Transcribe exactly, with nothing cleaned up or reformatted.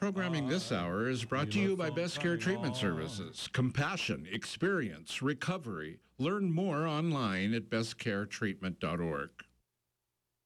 Programming this hour is brought to you by Best Care Treatment Services. Compassion, experience, recovery. Learn more online at best care treatment dot org.